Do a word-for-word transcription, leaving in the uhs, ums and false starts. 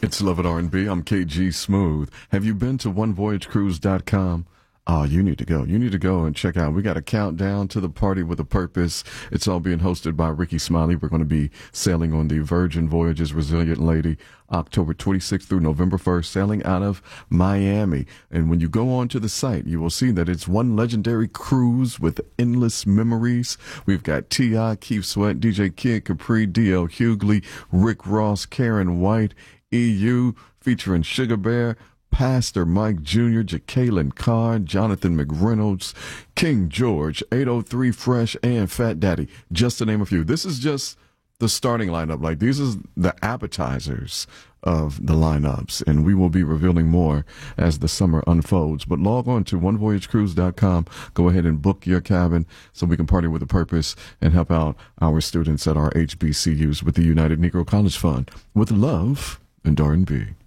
It's Love at R and B. I'm K G Smooth. Have you been to one voyage cruise dot com? Oh, you need to go. You need to go and check out. We got a countdown to the party with a purpose. It's all being hosted by Ricky Smiley. We're going to be sailing on the Virgin Voyages Resilient Lady, October twenty-sixth through November first, sailing out of Miami. And when you go onto the site, you will see that it's one legendary cruise with endless memories. We've got T I, Keith Sweat, D J Kid Capri, D L Hughley, Rick Ross, Karen White, E U, featuring Sugar Bear, Pastor Mike Junior, Jacqueline Carr, Jonathan McReynolds, King George, eight oh three Fresh, and Fat Daddy, just to name a few. This is just the starting lineup. Like, these are the appetizers of the lineups, and we will be revealing more as the summer unfolds. But log on to one voyage cruise dot com. Go ahead and book your cabin so we can party with a purpose and help out our students at our H B C Us with the United Negro College Fund with love and R and B.